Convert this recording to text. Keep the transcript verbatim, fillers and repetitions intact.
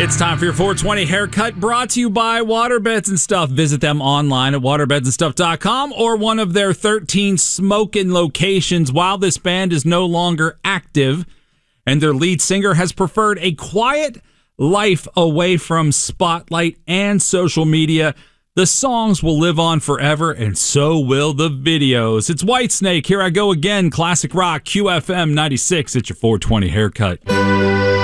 It's time for your four twenty haircut, brought to you by Waterbeds and Stuff. Visit them online at waterbeds and stuff dot com or one of their thirteen smoking locations. While this band is no longer active and their lead singer has preferred a quiet life away from spotlight and social media, the songs will live on forever, and so will the videos. It's Whitesnake. Here I go again. Classic rock, Q F M ninety-six. It's your four twenty haircut.